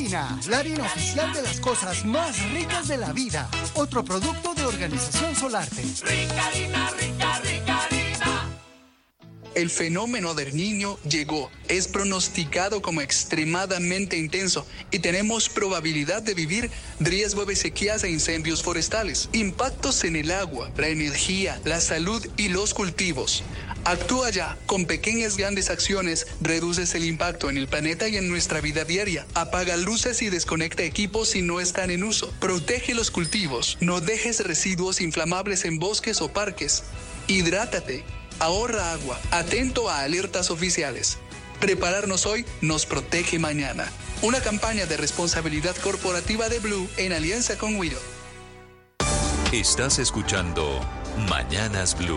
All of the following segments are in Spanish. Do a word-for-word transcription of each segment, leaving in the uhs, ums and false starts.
Harina, la harina oficial de las cosas más ricas de la vida. Otro producto de Organización Solarte. Rica harina, rica, rica harina. El fenómeno del Niño llegó, es pronosticado como extremadamente intenso y tenemos probabilidad de vivir riesgo de sequías e incendios forestales, impactos en el agua, la energía, la salud y los cultivos. Actúa ya, con pequeñas grandes acciones, reduces el impacto en el planeta y en nuestra vida diaria. Apaga luces y desconecta equipos si no están en uso. Protege los cultivos, no dejes residuos inflamables en bosques o parques. Hidrátate. Ahorra agua, atento a alertas oficiales. Prepararnos hoy nos protege mañana. Una campaña de responsabilidad corporativa de Blue en alianza con Wido. Estás escuchando Mañanas Blue.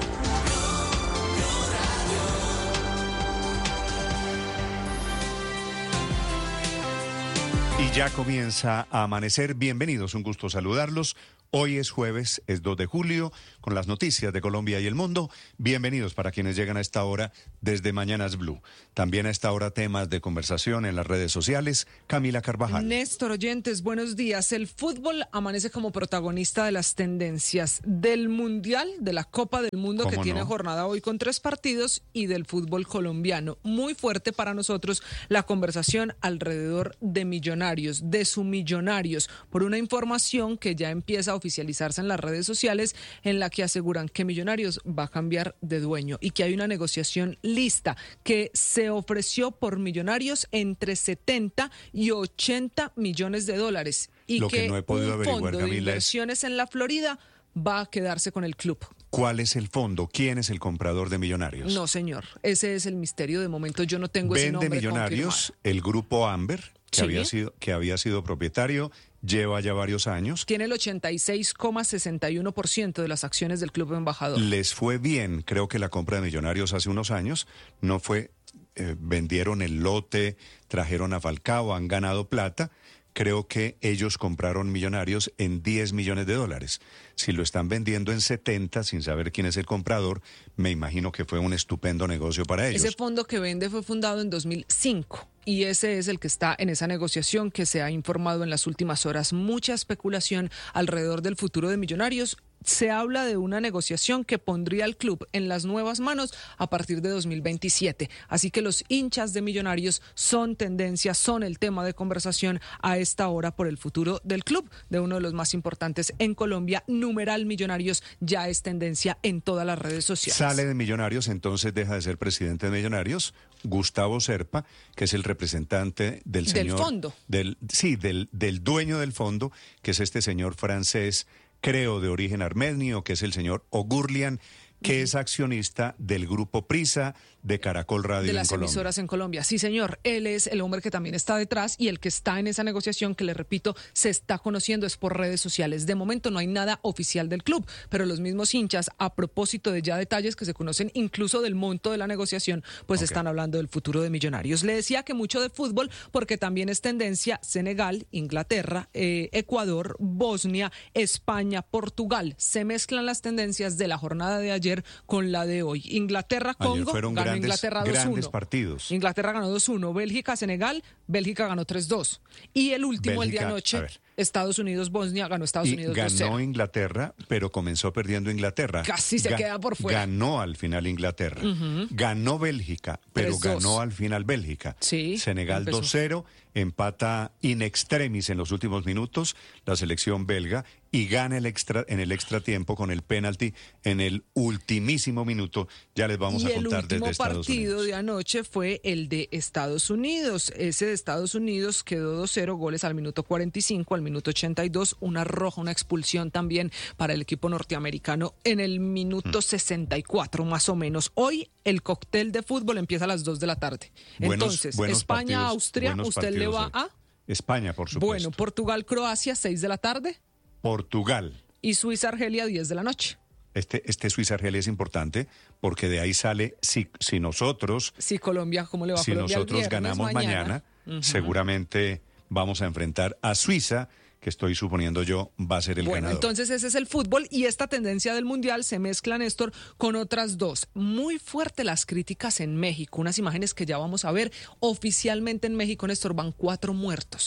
Y ya comienza a amanecer. Bienvenidos, un gusto saludarlos. Hoy es jueves, es dos de julio, con las noticias de Colombia y el mundo. Bienvenidos para quienes llegan a esta hora desde Mañanas Blue. También a esta hora temas de conversación en las redes sociales. Camila Carvajal. Néstor, oyentes, buenos días. El fútbol amanece como protagonista de las tendencias del Mundial, de la Copa del Mundo, que tiene no? jornada hoy con tres partidos, y del fútbol colombiano. Muy fuerte para nosotros la conversación alrededor de Millonarios, de su Millonarios, por una información que ya empieza a oficializarse en las redes sociales, en la que aseguran que Millonarios va a cambiar de dueño y que hay una negociación lista que se ofreció por Millonarios entre setenta y ochenta millones de dólares y Lo que, que no he podido un averiguar, fondo de Camila, inversiones es... en la Florida va a quedarse con el club. ¿Cuál es el fondo? ¿Quién es el comprador de Millonarios? No, señor, ese es el misterio. De momento yo no tengo ese nombre confirmado. Vende Millonarios el grupo Amber, que, ¿Sí? había sido, que había sido propietario, lleva ya varios años. Tiene el ochenta y seis coma sesenta y uno por ciento de las acciones del Club Embajador. Les fue bien, creo que la compra de Millonarios hace unos años no fue, eh, vendieron el lote, trajeron a Falcao, han ganado plata. Creo que ellos compraron Millonarios en diez millones de dólares. Si lo están vendiendo en setenta, sin saber quién es el comprador, me imagino que fue un estupendo negocio para ellos. Ese fondo que vende fue fundado en dos mil cinco y ese es el que está en esa negociación que se ha informado en las últimas horas. Mucha especulación alrededor del futuro de Millonarios. Se habla de una negociación que pondría al club en las nuevas manos a partir de dos mil veintisiete. Así que los hinchas de Millonarios son tendencia, son el tema de conversación a esta hora por el futuro del club, de uno de los más importantes en Colombia. Numeral Millonarios ya es tendencia en todas las redes sociales. Sale de Millonarios, entonces deja de ser presidente de Millonarios Gustavo Serpa, que es el representante del señor... Del fondo. Del, sí, del, del dueño del fondo, que es este señor francés, creo de origen armenio, que es el señor Ogurlian, que uh-huh. es accionista del grupo Prisa, de Caracol Radio de en las Colombia. Emisoras en Colombia. Sí, señor. Él es el hombre que también está detrás y el que está en esa negociación que, le repito, se está conociendo es por redes sociales. De momento no hay nada oficial del club, pero los mismos hinchas, a propósito de ya detalles que se conocen incluso del monto de la negociación, pues okay. están hablando del futuro de Millonarios. Le decía que mucho de fútbol porque también es tendencia Senegal, Inglaterra, eh, Ecuador, Bosnia, España, Portugal. Se mezclan las tendencias de la jornada de ayer con la de hoy. Inglaterra, Congo, ganó Grandes, Inglaterra dos uno. Grandes partidos. Inglaterra ganó dos uno. Bélgica, Senegal, Bélgica ganó tres dos. Y el último, Bélgica, el de anoche, Estados Unidos, Bosnia, ganó Estados y Unidos ganó dos cero. Inglaterra, pero comenzó perdiendo Inglaterra. Casi se Ga- queda por fuera. Ganó al final Inglaterra. Uh-huh. Ganó Bélgica, pero tres dos. Ganó al final Bélgica. Sí, Senegal dos cero, empata in extremis en los últimos minutos la selección belga y gana el extra, en el extra tiempo con el penalti en el ultimísimo minuto. Ya les vamos y a contar desde Estados Unidos. El último partido de anoche fue el de Estados Unidos. Ese de Estados Unidos quedó dos cero, goles al minuto cuarenta y cinco, al minuto ochenta y dos, una roja, una expulsión también para el equipo norteamericano en el minuto hmm. sesenta y cuatro más o menos. Hoy el cóctel de fútbol empieza a las dos de la tarde. Buenos, Entonces, buenos España, partidos, Austria, ¿usted le va hoy. a? España, por supuesto. Bueno, Portugal, Croacia, seis de la tarde. Portugal. Y Suiza, Argelia, diez de la noche. Este, este Suiza-Argelia es importante porque de ahí sale, si, si nosotros... Si Colombia, ¿cómo le va a Si Colombia nosotros el viernes, ganamos mañana, mañana uh-huh. seguramente vamos a enfrentar a Suiza, que estoy suponiendo yo va a ser el bueno, ganador. Entonces ese es el fútbol y esta tendencia del Mundial se mezcla, Néstor, con otras dos. Muy fuerte las críticas en México, unas imágenes que ya vamos a ver. Oficialmente en México, Néstor, van cuatro muertos.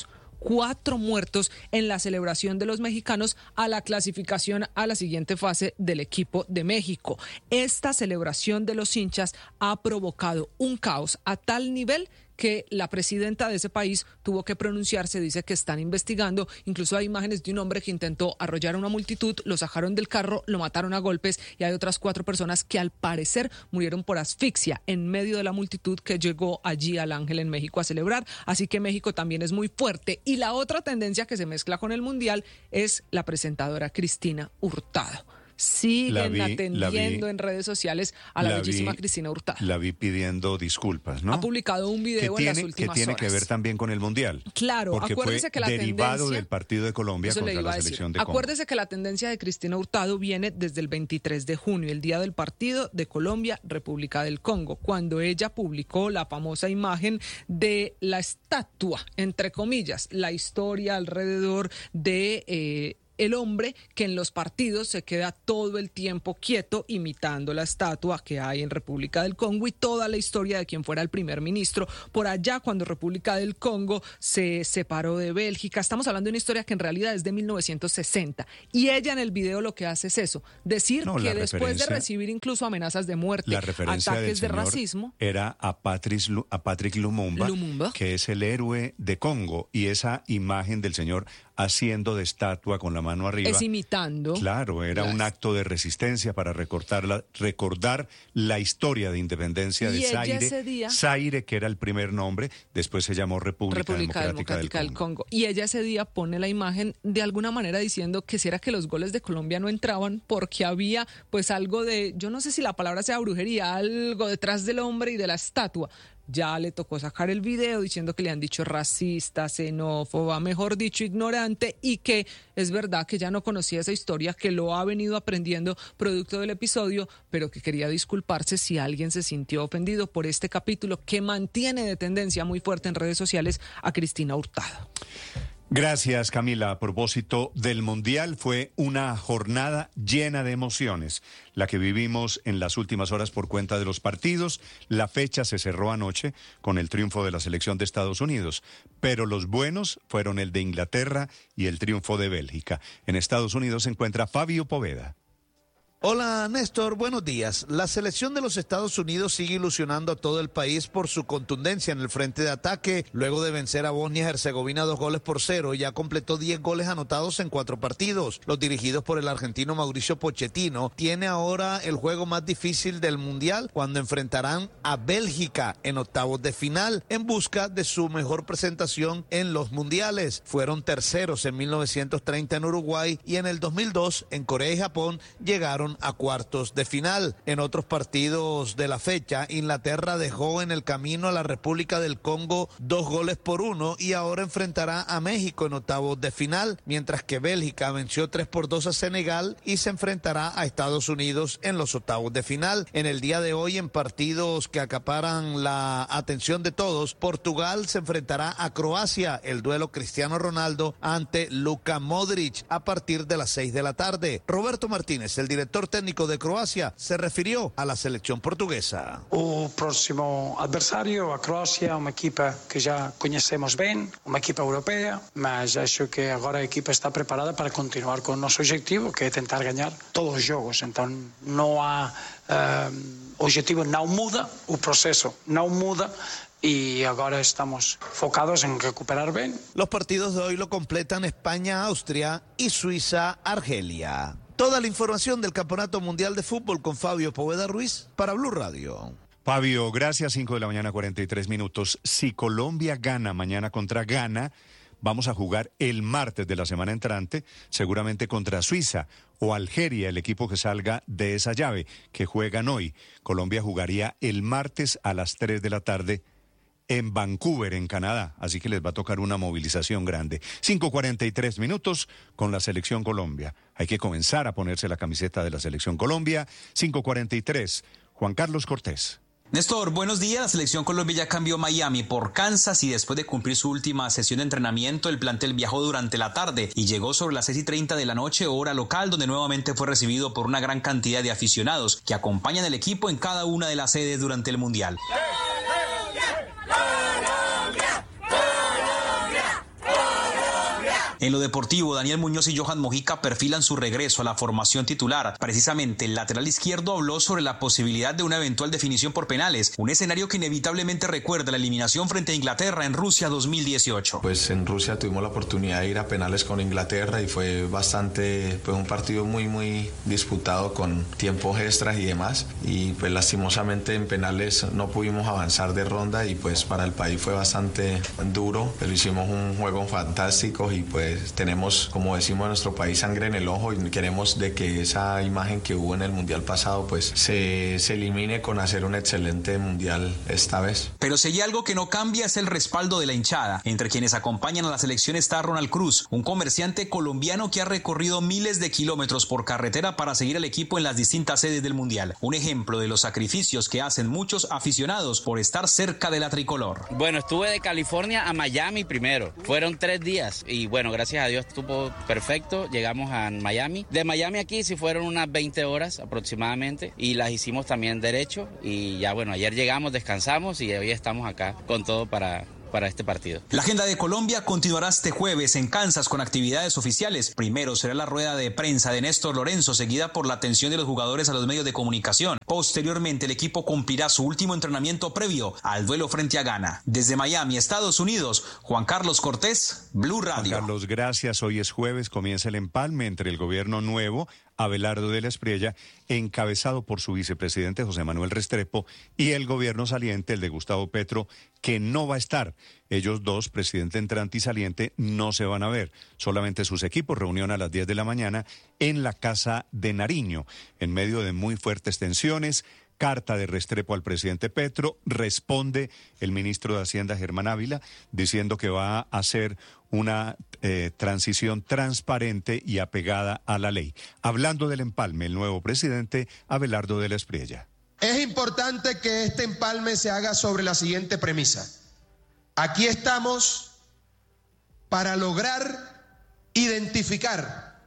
cuatro muertos en la celebración de los mexicanos a la clasificación a la siguiente fase del equipo de México. Esta celebración de los hinchas ha provocado un caos a tal nivel que la presidenta de ese país tuvo que pronunciarse, dice que están investigando, incluso hay imágenes de un hombre que intentó arrollar a una multitud, lo sacaron del carro, lo mataron a golpes y hay otras cuatro personas que al parecer murieron por asfixia en medio de la multitud que llegó allí al Ángel en México a celebrar, así que México también es muy fuerte. Y la otra tendencia que se mezcla con el Mundial es la presentadora Cristina Hurtado. Siguen vi, atendiendo vi, en redes sociales a la, la bellísima vi, Cristina Hurtado. La vi pidiendo disculpas, ¿no? Ha publicado un video que tiene, en las últimas que tiene horas. que ver también con el Mundial. Claro, porque acuérdese fue que la derivado tendencia, del partido de Colombia contra la selección de Congo. Acuérdese que la tendencia de Cristina Hurtado viene desde el veintitrés de junio, el día del partido de Colombia, República del Congo, cuando ella publicó la famosa imagen de la estatua, entre comillas, la historia alrededor de Eh, el hombre que en los partidos se queda todo el tiempo quieto imitando la estatua que hay en República del Congo y toda la historia de quien fuera el primer ministro por allá cuando República del Congo se separó de Bélgica. Estamos hablando de una historia que en realidad es de mil novecientos sesenta y ella en el video lo que hace es eso, decir no, que después de recibir incluso amenazas de muerte, ataques de racismo, era a Patrice, a Patrick Lumumba, Lumumba, que es el héroe de Congo, y esa imagen del señor haciendo de estatua con la mano arriba. Es imitando. Claro, era las... un acto de resistencia para recordar la, recordar la historia de independencia de Zaire. Día... Zaire, que era el primer nombre, después se llamó República, República Democrática, Democrática del, del Congo. Congo. Y ella ese día pone la imagen de alguna manera diciendo que si era que los goles de Colombia no entraban porque había pues algo de, yo no sé si la palabra sea brujería, algo detrás del hombre y de la estatua. Ya le tocó sacar el video diciendo que le han dicho racista, xenófoba, mejor dicho, ignorante, y que es verdad que ya no conocía esa historia, que lo ha venido aprendiendo producto del episodio, pero que quería disculparse si alguien se sintió ofendido por este capítulo que mantiene de tendencia muy fuerte en redes sociales a Cristina Hurtado. Gracias, Camila. A propósito del Mundial, fue una jornada llena de emociones, la que vivimos en las últimas horas por cuenta de los partidos. La fecha se cerró anoche con el triunfo de la selección de Estados Unidos, pero los buenos fueron el de Inglaterra y el triunfo de Bélgica. En Estados Unidos se encuentra Fabio Poveda. Hola Néstor, buenos días. La selección de los Estados Unidos sigue ilusionando a todo el país por su contundencia en el frente de ataque. Luego de vencer a Bosnia y Herzegovina dos goles por cero, ya completó diez goles anotados en cuatro partidos. Los dirigidos por el argentino Mauricio Pochettino tiene ahora el juego más difícil del Mundial cuando enfrentarán a Bélgica en octavos de final en busca de su mejor presentación en los mundiales. Fueron terceros en mil novecientos treinta en Uruguay y en el dos mil dos en Corea y Japón llegaron a cuartos de final. En otros partidos de la fecha, Inglaterra dejó en el camino a la República del Congo dos goles por uno y ahora enfrentará a México en octavos de final, mientras que Bélgica venció tres por dos a Senegal y se enfrentará a Estados Unidos en los octavos de final. En el día de hoy, en partidos que acaparan la atención de todos, Portugal se enfrentará a Croacia, el duelo Cristiano Ronaldo ante Luka Modric a partir de las seis de la tarde. Roberto Martínez, el director técnico de Croacia, se refirió a la selección portuguesa. O próximo adversario, a Croácia, uma equipa que já conhecemos bem, uma equipa europeia, mas acho que agora a equipa está preparada para continuar com o nosso objetivo, que é tentar ganhar todos os jogos. Então não há, uh, o objetivo não muda, o processo não muda. Y ahora estamos focados en recuperar bien. Los partidos de hoy lo completan España, Austria y Suiza, Argelia. Toda la información del Campeonato Mundial de Fútbol con Fabio Poveda Ruiz para Blue Radio. Fabio, gracias. cinco de la mañana, cuarenta y tres minutos. Si Colombia gana mañana contra Ghana, vamos a jugar el martes de la semana entrante, seguramente contra Suiza o Algeria, el equipo que salga de esa llave, que juegan hoy. Colombia jugaría el martes a las tres de la tarde en Vancouver, en Canadá, así que les va a tocar una movilización grande. cinco cuarenta y tres minutos con la Selección Colombia. Hay que comenzar a ponerse la camiseta de la Selección Colombia. cinco cuarenta y tres. Juan Carlos Cortés. Néstor, buenos días. La Selección Colombia ya cambió Miami por Kansas y después de cumplir su última sesión de entrenamiento, el plantel viajó durante la tarde y llegó sobre las seis y treinta de la noche, hora local, donde nuevamente fue recibido por una gran cantidad de aficionados que acompañan al equipo en cada una de las sedes durante el Mundial. En lo deportivo, Daniel Muñoz y Johan Mojica perfilan su regreso a la formación titular. Precisamente, el lateral izquierdo habló sobre la posibilidad de una eventual definición por penales, un escenario que inevitablemente recuerda la eliminación frente a Inglaterra en Rusia dos mil dieciocho. Pues en Rusia tuvimos la oportunidad de ir a penales con Inglaterra y fue bastante, pues un partido muy muy disputado con tiempos extras y demás, y pues lastimosamente en penales no pudimos avanzar de ronda y pues para el país fue bastante duro, pero hicimos un juego fantástico y pues tenemos, como decimos en nuestro país, sangre en el ojo y queremos de que esa imagen que hubo en el Mundial pasado pues se, se elimine con hacer un excelente Mundial esta vez. Pero si hay algo que no cambia es el respaldo de la hinchada. Entre quienes acompañan a la selección está Ronald Cruz, un comerciante colombiano que ha recorrido miles de kilómetros por carretera para seguir al equipo en las distintas sedes del Mundial. Un ejemplo de los sacrificios que hacen muchos aficionados por estar cerca de la tricolor. Bueno, estuve de California a Miami primero. Fueron tres días y bueno, gracias a Dios estuvo perfecto. Llegamos a Miami. De Miami aquí sí fueron unas veinte horas aproximadamente y las hicimos también derecho y ya bueno, ayer llegamos, descansamos y hoy estamos acá con todo para... para este partido. La agenda de Colombia continuará este jueves en Kansas con actividades oficiales. Primero será la rueda de prensa de Néstor Lorenzo, seguida por la atención de los jugadores a los medios de comunicación. Posteriormente, el equipo cumplirá su último entrenamiento previo al duelo frente a Ghana. Desde Miami, Estados Unidos, Juan Carlos Cortés, Blue Radio. Juan Carlos, gracias. Hoy es jueves, comienza el empalme entre el gobierno nuevo, Abelardo de la Espriella, encabezado por su vicepresidente José Manuel Restrepo, y el gobierno saliente, el de Gustavo Petro, que no va a estar. Ellos dos, presidente entrante y saliente, no se van a ver. Solamente sus equipos, reunión a las diez de la mañana en la Casa de Nariño, en medio de muy fuertes tensiones. Carta de Restrepo al presidente Petro, responde el ministro de Hacienda Germán Ávila diciendo que va a hacer una eh, transición transparente y apegada a la ley. Hablando del empalme, el nuevo presidente Abelardo de la Espriella. Es importante que este empalme se haga sobre la siguiente premisa. Aquí estamos para lograr identificar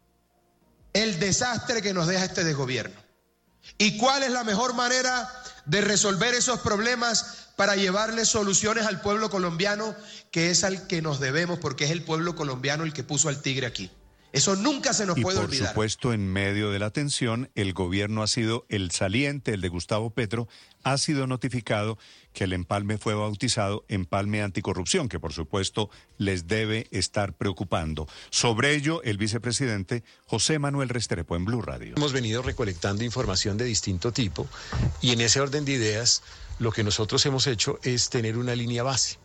el desastre que nos deja este desgobierno. ¿Y cuál es la mejor manera de resolver esos problemas para llevarle soluciones al pueblo colombiano, que es al que nos debemos, porque es el pueblo colombiano el que puso al tigre aquí? Eso nunca se nos y puede por olvidar. Por supuesto, en medio de la tensión, el gobierno ha sido el saliente, el de Gustavo Petro, ha sido notificado que el empalme fue bautizado Empalme Anticorrupción, que por supuesto les debe estar preocupando. Sobre ello, el vicepresidente José Manuel Restrepo en Blue Radio. Hemos venido recolectando información de distinto tipo y en ese orden de ideas lo que nosotros hemos hecho es tener una línea base.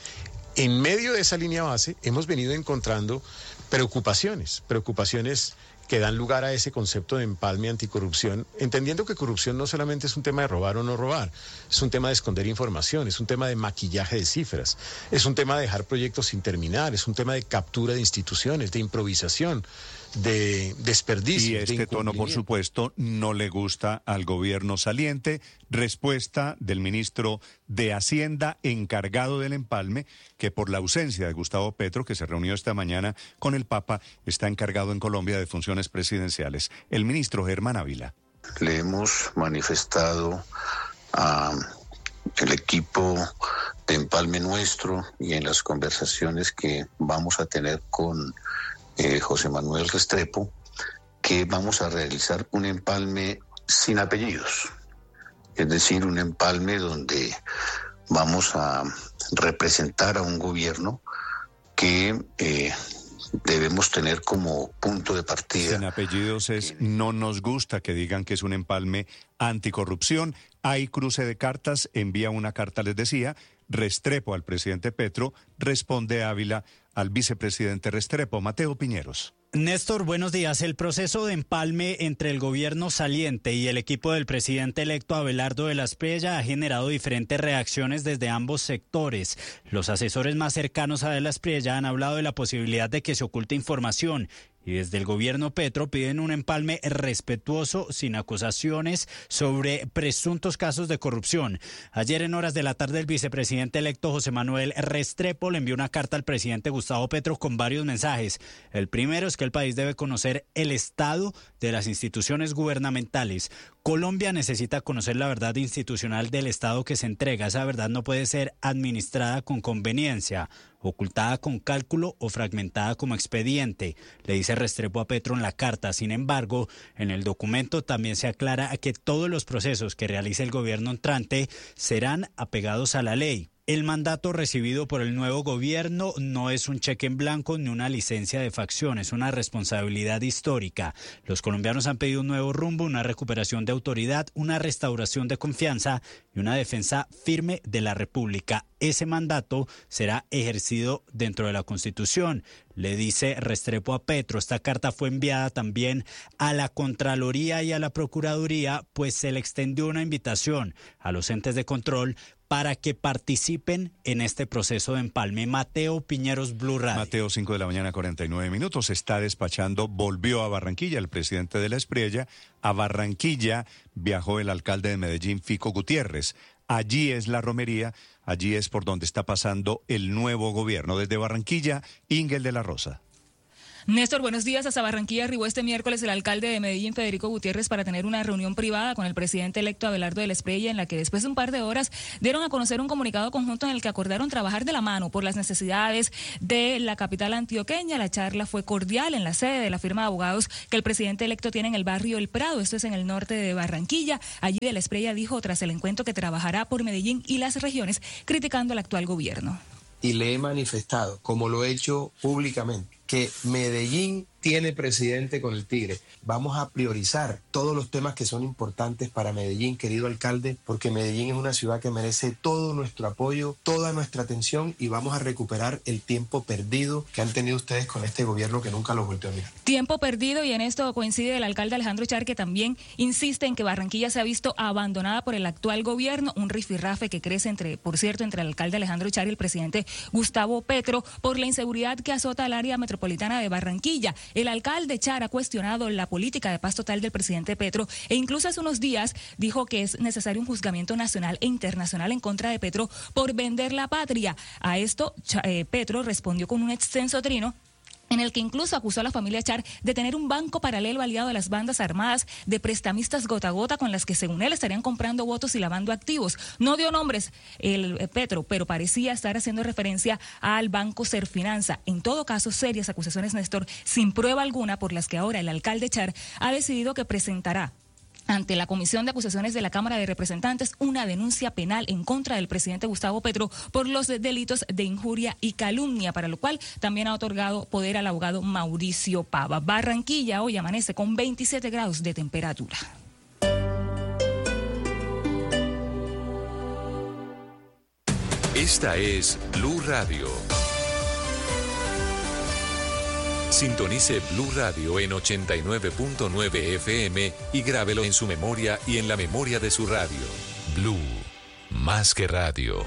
En medio de esa línea base hemos venido encontrando preocupaciones, preocupaciones que dan lugar a ese concepto de empalme anticorrupción, entendiendo que corrupción no solamente es un tema de robar o no robar, es un tema de esconder información, es un tema de maquillaje de cifras, es un tema de dejar proyectos sin terminar, es un tema de captura de instituciones, de improvisación, de desperdicio. Y este de tono, por supuesto, no le gusta al gobierno saliente. Respuesta del ministro de Hacienda encargado del empalme, que por la ausencia de Gustavo Petro, que se reunió esta mañana con el Papa, está encargado en Colombia de funciones presidenciales. El ministro Germán Ávila. Le hemos manifestado al equipo de empalme nuestro y en las conversaciones que vamos a tener con Eh, José Manuel Restrepo, que vamos a realizar un empalme sin apellidos, es decir, un empalme donde vamos a representar a un gobierno que eh, debemos tener como punto de partida. Sin apellidos es, no nos gusta que digan que es un empalme anticorrupción. Hay cruce de cartas, envía una carta, les decía, Restrepo al presidente Petro, responde Ávila al vicepresidente Restrepo. Mateo Piñeros. Néstor, buenos días. El proceso de empalme entre el gobierno saliente y el equipo del presidente electo Abelardo de la Espriella ha generado diferentes reacciones desde ambos sectores. Los asesores más cercanos a de la Espriella han hablado de la posibilidad de que se oculte información y desde el gobierno Petro piden un empalme respetuoso, sin acusaciones, sobre presuntos casos de corrupción. Ayer en horas de la tarde el vicepresidente electo José Manuel Restrepo le envió una carta al presidente Gustavo Petro con varios mensajes. El primero es que el país debe conocer el estado de las instituciones gubernamentales. Colombia necesita conocer la verdad institucional del Estado que se entrega. Esa verdad no puede ser administrada con conveniencia. ocultada con cálculo o fragmentada como expediente, le dice Restrepo a Petro en la carta. Sin embargo, en el documento también se aclara que todos los procesos que realice el gobierno entrante serán apegados a la ley. El mandato recibido por el nuevo gobierno no es un cheque en blanco ni una licencia de facción, es una responsabilidad histórica. Los colombianos han pedido un nuevo rumbo, una recuperación de autoridad, una restauración de confianza y una defensa firme de la República. Ese mandato será ejercido dentro de la Constitución, le dice Restrepo a Petro. Esta carta fue enviada también a la Contraloría y a la Procuraduría, pues se le extendió una invitación a los entes de control para que participen en este proceso de empalme. Mateo Piñeros, Blue Radio. Mateo, cinco de la mañana, cuarenta y nueve minutos. Está despachando, volvió a Barranquilla el presidente de la Espriella. A Barranquilla viajó el alcalde de Medellín, Fico Gutiérrez. Allí es la romería, allí es por donde está pasando el nuevo gobierno. Desde Barranquilla, Ingel de la Rosa. Néstor, buenos días. Hasta Barranquilla arribó este miércoles el alcalde de Medellín, Federico Gutiérrez, para tener una reunión privada con el presidente electo Abelardo de la Espriella, en la que después de un par de horas dieron a conocer un comunicado conjunto en el que acordaron trabajar de la mano por las necesidades de la capital antioqueña. La charla fue cordial en la sede de la firma de abogados que el presidente electo tiene en el barrio El Prado, esto es en el norte de Barranquilla. Allí de la Espriella dijo tras el encuentro que trabajará por Medellín y las regiones, criticando al actual gobierno. Y le he manifestado, como lo he hecho públicamente, que Medellín tiene presidente con el Tigre. Vamos a priorizar todos los temas que son importantes para Medellín, querido alcalde, porque Medellín es una ciudad que merece todo nuestro apoyo, toda nuestra atención, y vamos a recuperar el tiempo perdido que han tenido ustedes con este gobierno que nunca los volteó a mirar. Tiempo perdido, y en esto coincide el alcalde Alejandro Char, que también insiste en que Barranquilla se ha visto abandonada por el actual gobierno, un rifirrafe que crece, entre, por cierto, entre el alcalde Alejandro Char y el presidente Gustavo Petro por la inseguridad que azota al área metropolitana de Barranquilla. El alcalde Char ha cuestionado la política de paz total del presidente Petro e incluso hace unos días dijo que es necesario un juzgamiento nacional e internacional en contra de Petro por vender la patria. A esto eh, Petro respondió con un extenso trino en el que incluso acusó a la familia Char de tener un banco paralelo aliado a las bandas armadas de prestamistas gota a gota con las que según él estarían comprando votos y lavando activos. No dio nombres el eh, Petro, pero parecía estar haciendo referencia al banco Serfinanza. En todo caso, serias acusaciones, Néstor, sin prueba alguna, por las que ahora el alcalde Char ha decidido que presentará ante la Comisión de Acusaciones de la Cámara de Representantes una denuncia penal en contra del presidente Gustavo Petro por los delitos de injuria y calumnia, para lo cual también ha otorgado poder al abogado Mauricio Pava. Barranquilla hoy amanece con veintisiete grados de temperatura. Esta es Blue Radio. Sintonice Blue Radio en ochenta y nueve punto nueve F M y grábelo en su memoria y en la memoria de su radio. Blue, más que radio.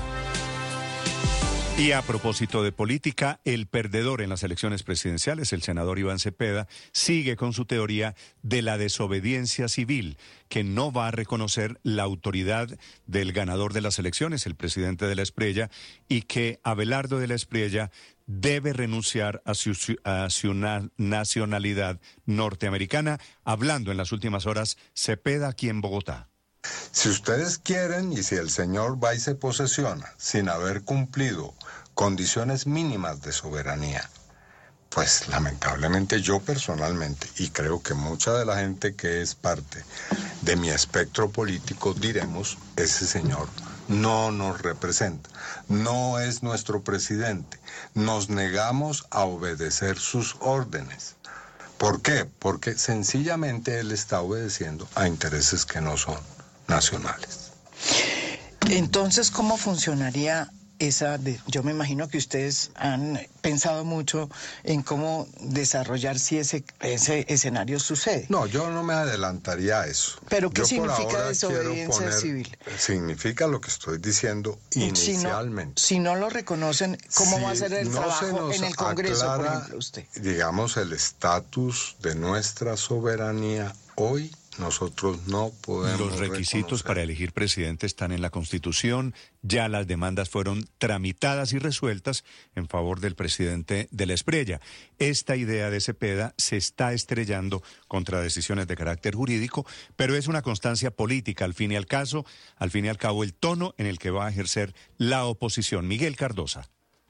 Y a propósito de política, el perdedor en las elecciones presidenciales, el senador Iván Cepeda, sigue con su teoría de la desobediencia civil, que no va a reconocer la autoridad del ganador de las elecciones, el presidente de la Espriella, y que Abelardo de la Espriella debe renunciar a su, a su nacionalidad norteamericana. Hablando en las últimas horas, Cepeda aquí en Bogotá. Si ustedes quieren y si el señor va y se posesiona sin haber cumplido condiciones mínimas de soberanía, pues lamentablemente yo personalmente, y creo que mucha de la gente que es parte de mi espectro político, diremos, ese señor no nos representa, no es nuestro presidente, nos negamos a obedecer sus órdenes. ¿Por qué? Porque sencillamente él está obedeciendo a intereses que no son nacionales. Entonces, ¿cómo funcionaría esa? De, yo me imagino que ustedes han pensado mucho en cómo desarrollar si ese, ese escenario sucede. No, yo no me adelantaría a eso. ¿Pero qué yo significa desobediencia poner, civil? Significa lo que estoy diciendo inicialmente. Si no, si no lo reconocen, ¿cómo si va a ser el no trabajo en el Congreso, aclara, por ejemplo, usted? Digamos, el estatus de nuestra soberanía hoy. Nosotros no podemos. Los requisitos reconocer. para elegir presidente están en la Constitución. Ya las demandas fueron tramitadas y resueltas en favor del presidente de la Espriella. Esta idea de Cepeda se está estrellando contra decisiones de carácter jurídico, pero es una constancia política al fin y al caso, al fin y al cabo el tono en el que va a ejercer la oposición. Miguel Cardosa.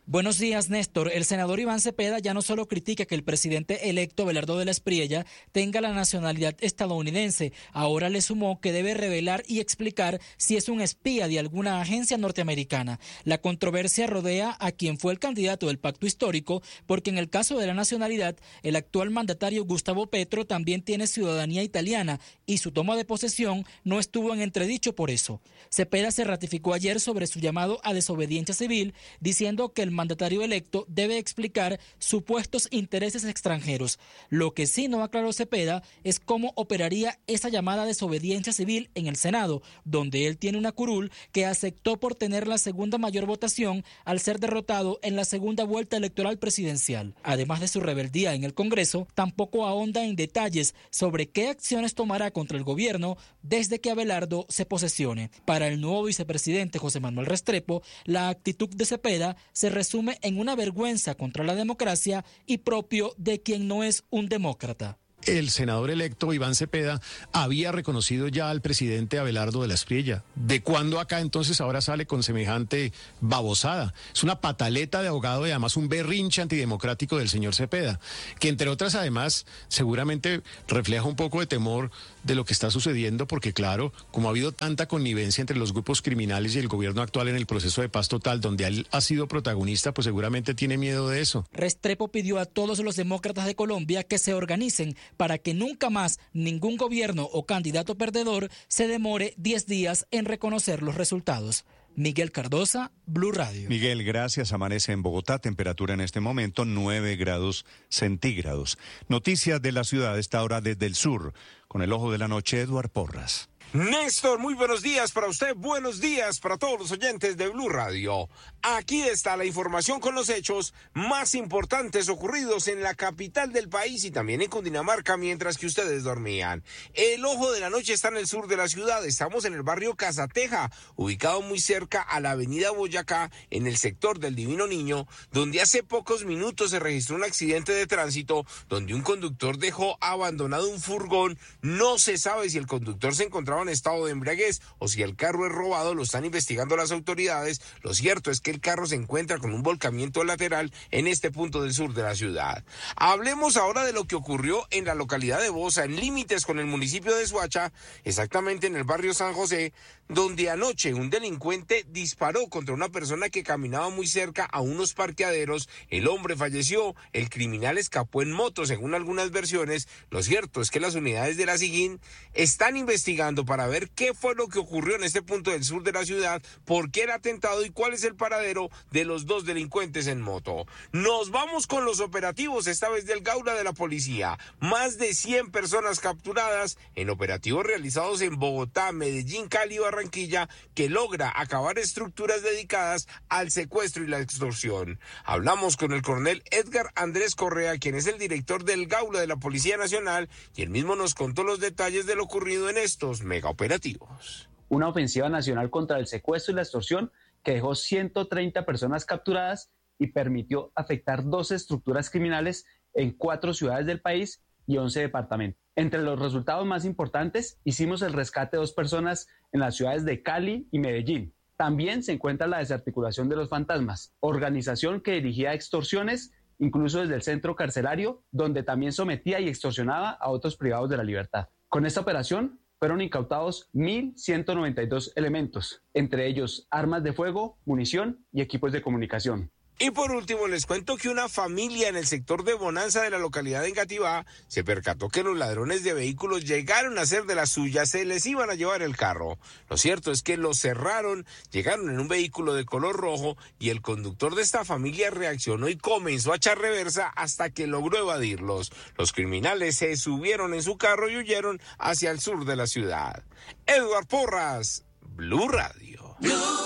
Buenos días, Néstor. El senador Iván Cepeda ya no solo critica que el presidente electo Abelardo de la Espriella tenga la nacionalidad estadounidense, ahora le sumó que debe revelar y explicar si es un espía de alguna agencia norteamericana. La controversia rodea a quien fue el candidato del pacto histórico, porque en el caso de la nacionalidad, el actual mandatario Gustavo Petro también tiene ciudadanía italiana y su toma de posesión no estuvo en entredicho por eso. Cepeda se ratificó ayer sobre su llamado a desobediencia civil, diciendo que el mandatario electo debe explicar supuestos intereses extranjeros. Lo que sí no aclaró Cepeda es cómo operaría esa llamada desobediencia civil en el Senado, donde él tiene una curul que aceptó por tener la segunda mayor votación al ser derrotado en la segunda vuelta electoral presidencial. Además de su rebeldía en el Congreso, tampoco ahonda en detalles sobre qué acciones tomará contra el gobierno desde que Abelardo se posesione. Para el nuevo vicepresidente José Manuel Restrepo, la actitud de Cepeda se resume en una vergüenza contra la democracia y propio de quien no es un demócrata. El senador electo Iván Cepeda había reconocido ya al presidente Abelardo de la Espriella. ¿De cuándo acá entonces ahora sale con semejante babosada? Es una pataleta de abogado y además un berrinche antidemocrático del señor Cepeda, que entre otras además seguramente refleja un poco de temor de lo que está sucediendo, porque claro, como ha habido tanta connivencia entre los grupos criminales y el gobierno actual en el proceso de paz total, donde él ha sido protagonista, pues seguramente tiene miedo de eso. Restrepo pidió a todos los demócratas de Colombia que se organicen para que nunca más ningún gobierno o candidato perdedor se demore diez días en reconocer los resultados. Miguel Cardosa, Blue Radio. Miguel, gracias. Amanece en Bogotá, temperatura en este momento nueve grados centígrados. Noticias de la ciudad a esta hora desde el sur. Con el ojo de la noche, Eduard Porras. Néstor, muy buenos días para usted, buenos días para todos los oyentes de Blue Radio. Aquí está la información con los hechos más importantes ocurridos en la capital del país y también en Cundinamarca mientras que ustedes dormían. El ojo de la noche está en el sur de la ciudad, estamos en el barrio Casateja, ubicado muy cerca a la avenida Boyacá, en el sector del Divino Niño, donde hace pocos minutos se registró un accidente de tránsito donde un conductor dejó abandonado un furgón. No se sabe si el conductor se encontraba en estado de embriaguez o si el carro es robado, lo están investigando las autoridades. Lo cierto es que el carro se encuentra con un volcamiento lateral en este punto del sur de la ciudad. Hablemos ahora de lo que ocurrió en la localidad de Bosa, en límites con el municipio de Soacha, exactamente en el barrio San José, donde anoche un delincuente disparó contra una persona que caminaba muy cerca a unos parqueaderos. El hombre falleció, el criminal escapó en moto, según algunas versiones. Lo cierto es que las unidades de la SIGIN están investigando para ver qué fue lo que ocurrió en este punto del sur de la ciudad, por qué era atentado y cuál es el paradero de los dos delincuentes en moto. Nos vamos con los operativos, esta vez del Gaula de la policía. Más de cien personas capturadas en operativos realizados en Bogotá, Medellín, Cali y Barranquilla, que logra acabar estructuras dedicadas al secuestro y la extorsión. Hablamos con el coronel Edgar Andrés Correa, quien es el director del Gaula de la Policía Nacional, y él mismo nos contó los detalles de lo ocurrido en estos megaoperativos. Una ofensiva nacional contra el secuestro y la extorsión que dejó ciento treinta personas capturadas y permitió afectar doce estructuras criminales en cuatro ciudades del país y once departamentos. Entre los resultados más importantes, hicimos el rescate de dos personas en las ciudades de Cali y Medellín. También se encuentra la desarticulación de los fantasmas, organización que dirigía extorsiones, incluso desde el centro carcelario, donde también sometía y extorsionaba a otros privados de la libertad. Con esta operación fueron incautados mil ciento noventa y dos elementos, entre ellos armas de fuego, munición y equipos de comunicación. Y por último les cuento que una familia en el sector de Bonanza de la localidad de Engativá se percató que los ladrones de vehículos llegaron a hacer de las suyas, se les iban a llevar el carro. Lo cierto es que los cerraron, llegaron en un vehículo de color rojo y el conductor de esta familia reaccionó y comenzó a echar reversa hasta que logró evadirlos. Los criminales se subieron en su carro y huyeron hacia el sur de la ciudad. Eduard Porras, Blue Radio. Blue.